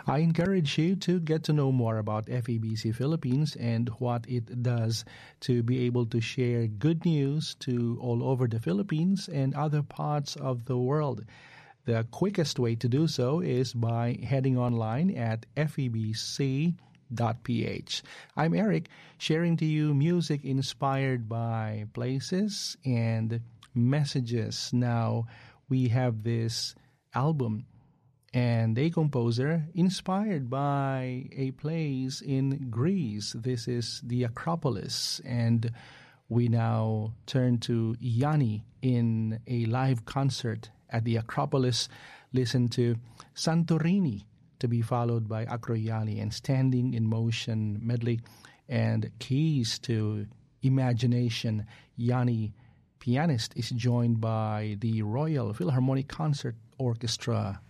I encourage you to get to know more about FEBC Philippines and what it does to be able to share good news to all over the Philippines and other parts of the world. The quickest way to do so is by heading online at febc.ph. I'm Eric, sharing to you music inspired by places and messages. Now, we have this album and a composer inspired by a place in Greece. This is the Acropolis, and we now turn to Yanni in a live concert at the Acropolis. Listen to Santorini, to be followed by Acroiali and Standing in Motion medley, and Keys to Imagination. Yanni, pianist, is joined by the Royal Philharmonic Concert Orchestra